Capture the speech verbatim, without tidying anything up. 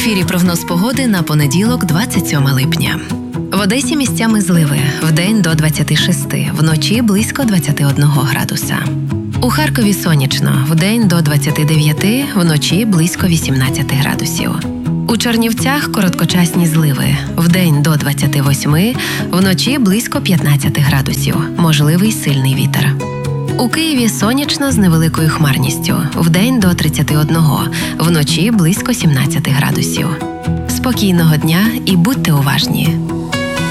ефірі прогноз погоди на понеділок, двадцять сьоме липня. В Одесі місцями зливи, вдень до двадцяти шести, вночі близько двадцяти одного градуса. У Харкові сонячно, вдень до двадцяти дев'яти, вночі близько вісімнадцяти градусів. У Чернівцях короткочасні зливи, вдень до двадцяти восьми, вночі близько п'ятнадцяти градусів, можливий сильний вітер. У Києві сонячно з невеликою хмарністю, вдень до тридцяти одного, вночі близько сімнадцяти градусів. Спокійного дня і будьте уважні!